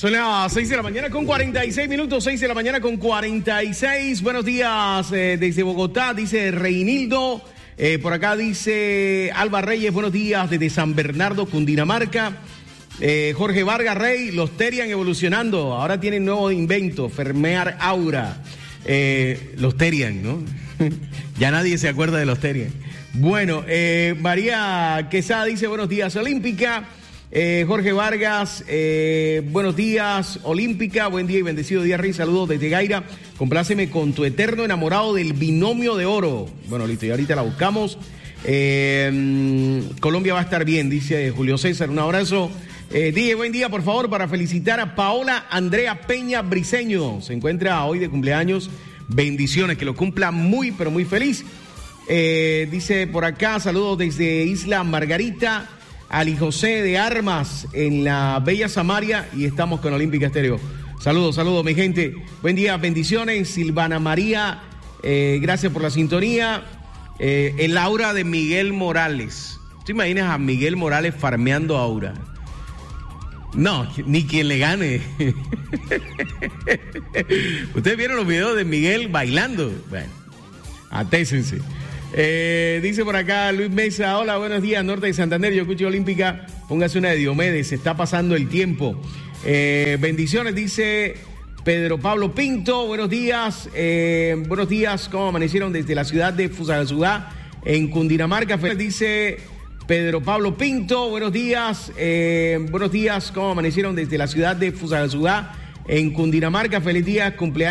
Son las 6 de la mañana con 46 minutos, 6 de la mañana con 46. Buenos días desde Bogotá, dice Reinildo. Por acá dice Alba Reyes, buenos días desde San Bernardo, Cundinamarca. Jorge Vargas Rey, los Terian evolucionando. Ahora tienen nuevo invento, Fermear Aura. Los Terian, ¿no? Ya nadie se acuerda de los Terian. Bueno, María Quesada dice buenos días, Olímpica. Jorge Vargas, buenos días, Olímpica, buen día y bendecido día, Rey, saludos desde Gaira, compláceme con tu eterno enamorado del binomio de oro. Bueno, listo, y ahorita la buscamos. Colombia va a estar bien, dice Julio César, un abrazo. Dije, buen día, por favor, para felicitar a Paola Andrea Peña Briceño, se encuentra hoy de cumpleaños, bendiciones, que lo cumpla muy, pero muy feliz. Dice por acá, saludos desde Isla Margarita, Ali José de Armas en la Bella Samaria y estamos con Olímpica Estéreo. Saludos, saludos mi gente. Buen día, bendiciones. Silvana María, gracias por la sintonía. El aura de Miguel Morales. ¿Te imaginas a Miguel Morales farmeando aura? No, ni quien le gane. ¿Ustedes vieron los videos de Miguel bailando? Bueno, atésense. Dice por acá Luis Mesa, hola, buenos días, Norte de Santander, yo escucho Olímpica, póngase una de Diomedes, se está pasando el tiempo. Bendiciones, dice Pedro Pablo Pinto, buenos días, ¿cómo amanecieron desde la ciudad de Fusagasugá, en Cundinamarca? Dice Pedro Pablo Pinto, buenos días, ¿cómo amanecieron desde la ciudad de Fusagasugá, en Cundinamarca? Feliz día, cumpleaños.